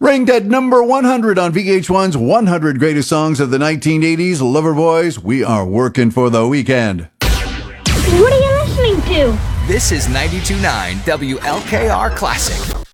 Ranked at number 100 on VH1's 100 Greatest Songs of the 1980s, Loverboys, we are working for the weekend. What are you listening to? This is 92.9 WLKR Classic.